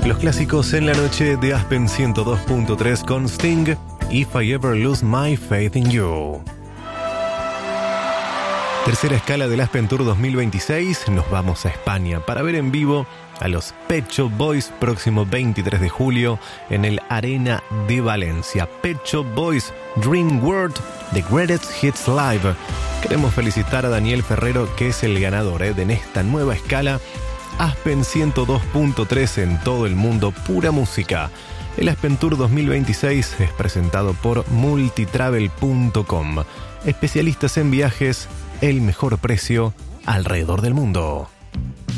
Los clásicos en la noche de Aspen 102.3 con Sting, If I Ever Lose My Faith in You. Tercera escala del Aspen Tour 2026, nos vamos a España para ver en vivo a los Pet Shop Boys próximo 23 de julio en el Arena de Valencia. Pet Shop Boys Dream World The Greatest Hits Live. Queremos felicitar a Daniel Ferrero, que es el ganador de esta nueva escala Aspen 102.3 en todo el mundo, pura música. El Aspen Tour 2026 es presentado por multitravel.com. Especialistas en viajes, el mejor precio alrededor del mundo.